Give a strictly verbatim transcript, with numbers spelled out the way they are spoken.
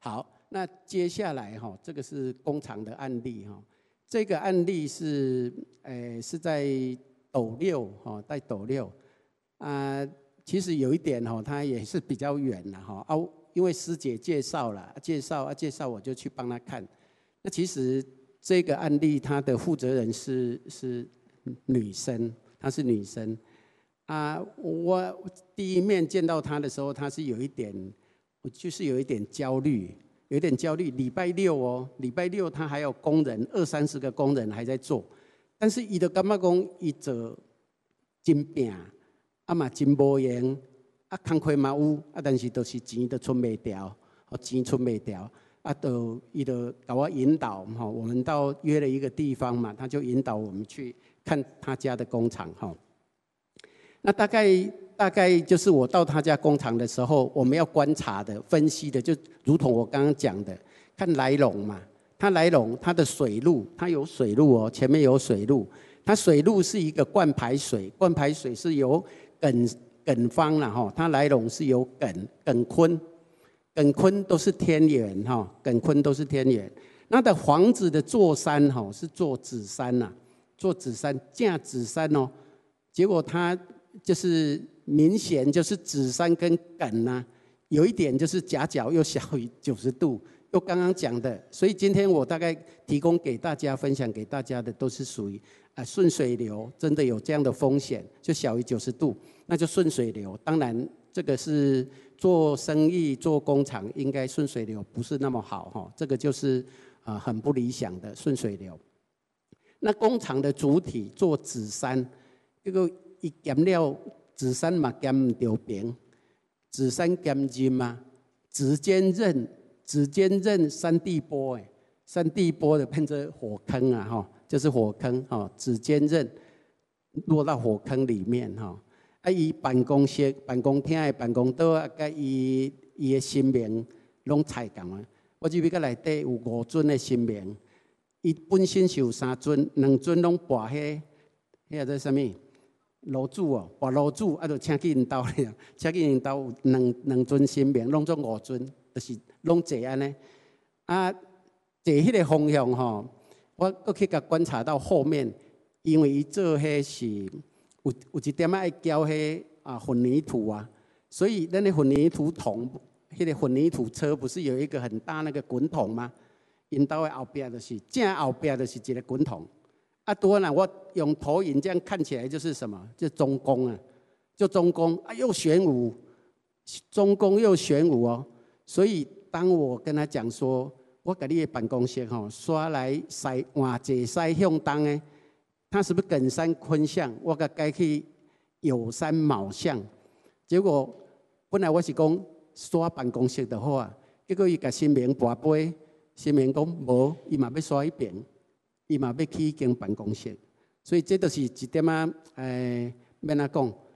好，那接下来哈，这个是工厂的案例哈。这个案例是，呃，是在斗六哈，在斗六啊。其实有一点哈，它也是比较远了哈啊，因为师姐介绍了，介绍啊介绍，我就去帮她看。那其实这个案例，它的负责人是是女生，她是女生啊。我第一面见到她的时候，她是有一点，就是有一点焦虑。有一点焦虑，礼拜六哦，礼拜六他还有工人二三十个工人还在做，但是伊就感觉讲伊做真拼，啊嘛真无闲，啊工课嘛有，啊但是都是钱都出袂掉，哦钱出袂掉，啊都伊就搞我引导哈，我们到约了一个地方嘛，他就引导我们去看他家的工厂哈。那大概大概就是我到他家工厂的时候，我们要观察的、分析的，就如同我刚刚讲的，看来龙嘛。它来龙，它的水路，它有水路哦，前面有水路。它水路是一个灌排水，灌排水是由艮艮方啦哈，它来龙是由艮艮昆，艮昆都是天元哈，艮昆都是天元。那的房子的坐山哈是坐子山呐，坐子山架子山哦，结果它就是明显就是子山跟艮呐，有一点就是夹角又小于九十度。又刚刚讲的，所以今天我大概提供给大家、分享给大家的，都是属于啊顺水流，真的有这样的风险，就小于九十度，那就顺水流。当然，这个是做生意、做工厂，应该顺水流不是那么好哈，这个就是啊很不理想的顺水流。那工厂的主体做紫杉，这个一减了紫杉嘛减唔到平，紫杉减金嘛，指尖刃。指尖刃山地波，哎，山地波的变成火坑啊，哈，就是火坑，哈，指尖刃落到火坑里面，哈。啊，伊办公室、办公厅的办公桌啊，甲伊伊的姓名拢菜共啊。我这边个内底有五尊的姓名，伊本身是有三尊，两尊拢跋迄，迄个做啥物？炉主哦，跋炉主，啊，就请去因兜咧，请去因兜有两两尊姓名，拢做五尊。就是拢坐安尼，啊，坐迄个方向吼，我搁去甲观察到后面，因为伊做迄是有有一点仔爱浇迄啊混凝土啊，所以咱的混凝土桶，迄个混凝土车不是有一个很大那个滚筒吗？因兜的后边就是正后边就是一个滚筒，啊，多呢，我用投影这样看起来就是什么？就中宫啊，就中宫啊，又玄武，中宫又玄武哦。所以，当我跟他讲说，我给你的办公室吼，刷来西换坐西向东的，他是不是艮山坤相？我甲改去酉山卯相。结果本来我是讲刷办公室就好啊，结果伊甲新明跋杯，新明讲无，伊嘛要刷一遍，伊嘛要去一间办公室。所以这就是一点啊，诶，免哪讲。